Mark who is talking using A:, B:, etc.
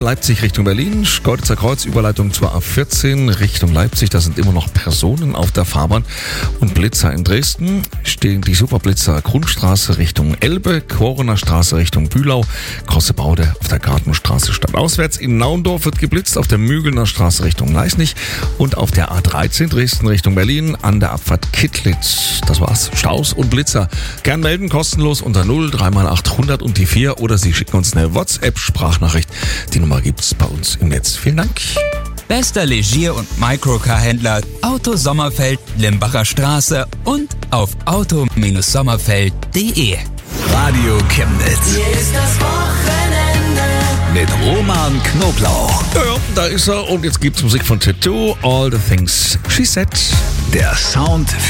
A: Leipzig Richtung Berlin, Schkeuditzer Kreuz, Überleitung zur A14 Richtung Leipzig. Da sind immer noch Personen auf der Fahrbahn. Und Blitzer in Dresden stehen die Superblitzer Grundstraße Richtung Elbe, Korener Straße Richtung Bühlau, Große Baude auf der Gartenstraße stadtauswärts. In Naundorf wird geblitzt auf der Mügelner Straße Richtung Leisnig und auf der A13 Dresden Richtung Berlin an der Abfahrt Kittlitz. Das war's. Staus und Blitzer. Gern melden, kostenlos unter 0 3x800 und die 4 oder Sie schicken uns eine WhatsApp-Sprachnachricht. Die Nummer gibt's bei uns im Netz. Vielen Dank.
B: Bester Legier- und Microcar-Händler Auto Sommerfeld, Limbacher Straße und auf auto-sommerfeld.de.
C: Radio Chemnitz.
D: Hier ist das Wochenende.
C: Mit Roman Knoblauch.
A: Ja, da ist er und jetzt gibt's Musik von Tattoo, All the Things She Said.
C: Der Sound